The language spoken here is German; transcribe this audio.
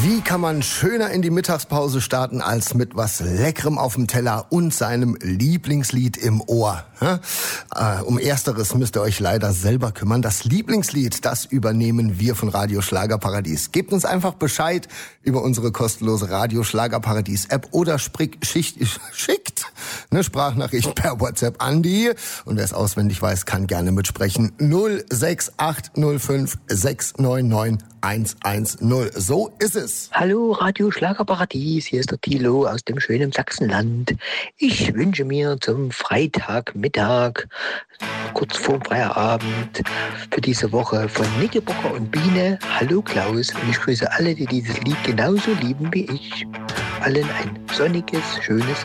Wie kann man schöner in die Mittagspause starten als mit was Leckerem auf dem Teller und seinem Lieblingslied im Ohr? Um Ersteres müsst ihr euch leider selber kümmern. Das Lieblingslied, das übernehmen wir von Radio Schlagerparadies. Gebt uns einfach Bescheid über unsere kostenlose Radio Schlagerparadies App oder schickt eine Sprachnachricht per WhatsApp an die, und wer es auswendig weiß, kann gerne mitsprechen, 06805 699 110. So ist es. Hallo Radio Schlagerparadies, hier ist der Thilo aus dem schönen Sachsenland. Ich wünsche mir zum Freitagmittag, kurz vorm Feierabend, für diese Woche von Nickelbacker und Biene, Hallo Klaus, und ich grüße alle, die dieses Lied genauso lieben wie ich. Allen ein sonniges, schönes